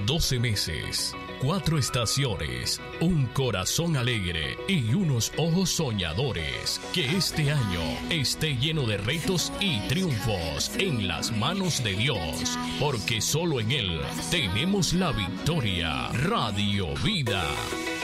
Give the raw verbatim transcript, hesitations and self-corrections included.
doce meses, cuatro estaciones, un corazón alegre y unos ojos soñadores. Que este año esté lleno de retos y triunfos en las manos de Dios, porque solo en Él tenemos la victoria. Radio Vida.